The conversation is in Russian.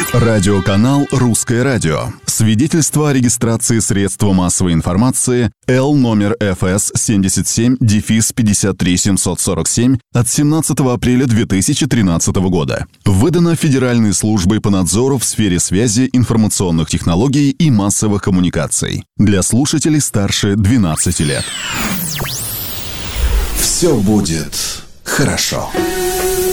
Радиоканал «Русское радио». Свидетельство о регистрации средства массовой информации Л номер ФС 77-53747 от 17 апреля 2013 года. Выдано Федеральной службой по надзору в сфере связи, информационных технологий и массовых коммуникаций. Для слушателей старше 12 лет. Все будет хорошо.